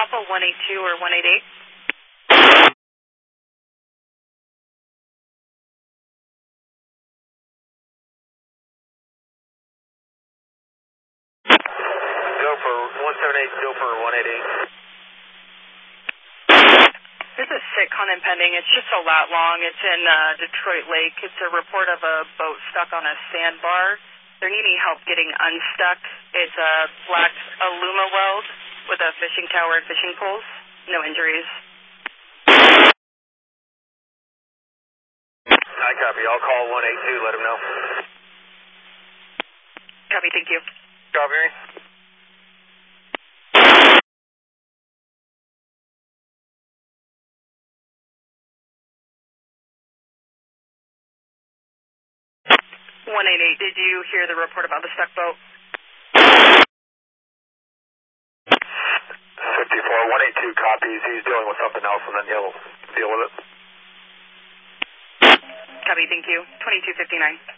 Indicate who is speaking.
Speaker 1: Alpha 182 or 188?
Speaker 2: Go for 178, go for 188.
Speaker 1: This is Sitcon impending. It's just a lat long. It's in Detroit Lake. It's a report of a boat stuck on a sandbar. They're needing help getting unstuck. It's a black Aluma weld with a fishing tower and fishing poles. No injuries.
Speaker 2: I copy. I'll call 182, let him know.
Speaker 1: Copy, thank you.
Speaker 2: Copy me.
Speaker 1: Did you hear the report about the stuck boat?
Speaker 2: 54, 182 copies. He's dealing with something else and then he'll deal with it.
Speaker 1: Copy, thank you. 2259.